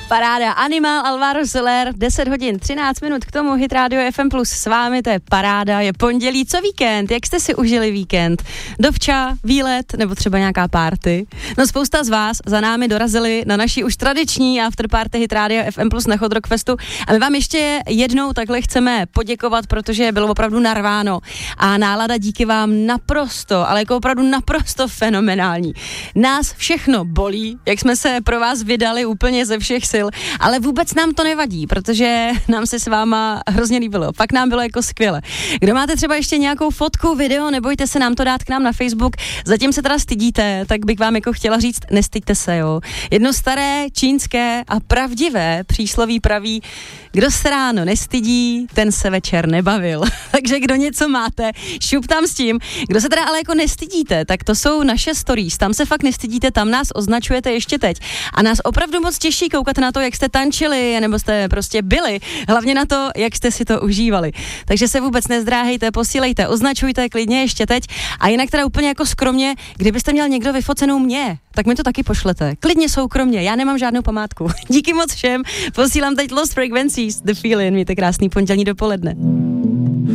Paráda, Animal, Alvaro Soler, 10 hodin, 13 minut k tomu, Hit Radio FM Plus s vámi, to je paráda, je pondělí, co víkend, jak jste si užili víkend? Dovča, výlet, nebo třeba nějaká party? No spousta z vás za námi dorazili na naší už tradiční afterparty Hit Radio FM Plus na Chodrockfestu a my vám ještě jednou takhle chceme poděkovat, protože bylo opravdu narváno a nálada díky vám naprosto, ale jako opravdu naprosto fenomenální. Nás všechno bolí, jak jsme se pro vás vydali úplně ze všech sil, ale vůbec nám to nevadí, protože nám se s váma hrozně líbilo. Fakt nám bylo jako skvěle. Kdo máte třeba ještě nějakou fotku, video, nebojte se nám to dát k nám na Facebook. Zatím se teda stydíte, tak bych vám jako chtěla říct, nestyďte se, jo. Jedno staré, čínské a pravdivé přísloví praví, kdo se ráno nestydí, ten se večer nebavil. Takže kdo něco máte, šup tam s tím. Kdo se teda ale jako nestydíte, tak to jsou naše stories. Tam se fakt nestydíte, tam nás označujete ještě teď. A nás opravdu moc těší koukat na to, jak jste tančili, nebo jste prostě byli. Hlavně na to, jak jste si to užívali. Takže se vůbec nezdráhejte, posílejte, označujte klidně ještě teď. A jinak teda úplně jako skromně, kdybyste měl někdo vyfocenou mě, tak mi to taky pošlete. Klidně soukromně, já nemám žádnou památku. Díky moc všem, posílám teď Lost Frequencies, The Feeling, mějte krásný pondělní dopoledne.